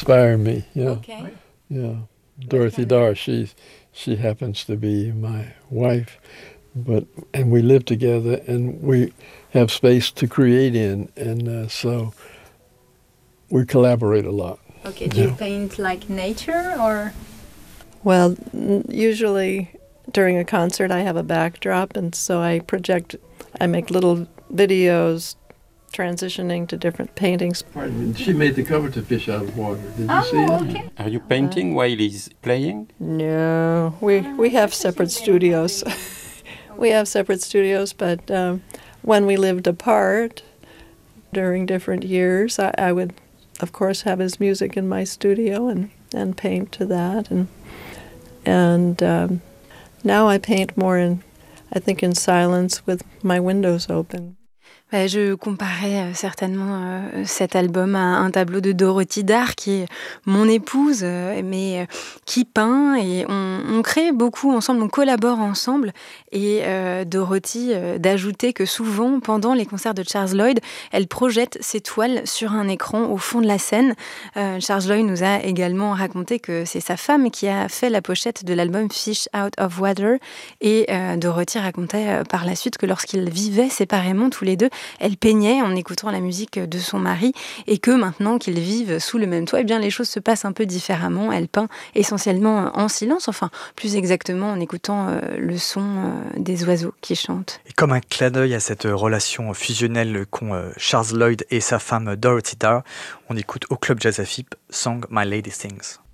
inspired me. Yeah, Okay. yeah. Dorothy Dar, she happens to be my wife, and we live together, and we have space to create in, and so we collaborate a lot. Okay, do you paint like nature or? Well, usually during a concert I have a backdrop, and so I make little videos transitioning to different paintings. Pardon me, she made the cover to Fish Out of Water. Did you see it? Okay. Are you painting while he's playing? No, we have separate studios. We have separate studios, but when we lived apart during different years, I would, of course, have his music in my studio and paint to that. And now I paint more in silence with my windows open. Je comparais certainement cet album à un tableau de Dorothy Dar, qui est mon épouse, mais qui peint, et on crée beaucoup ensemble, on collabore ensemble. Et Dorothy d'ajouter que souvent, pendant les concerts de Charles Lloyd, elle projette ses toiles sur un écran au fond de la scène. Charles Lloyd nous a également raconté que c'est sa femme qui a fait la pochette de l'album Fish Out of Water. Et Dorothy racontait par la suite que lorsqu'ils vivaient séparément tous les deux, elle peignait en écoutant la musique de son mari, et que maintenant qu'ils vivent sous le même toit, eh bien les choses se passent un peu différemment. Elle peint essentiellement en silence, enfin plus exactement en écoutant le son des oiseaux qui chantent. Et comme un clin d'œil à cette relation fusionnelle qu'ont Charles Lloyd et sa femme Dorothy Dar, on écoute au Club Jazz Afip Song My Lady Sings.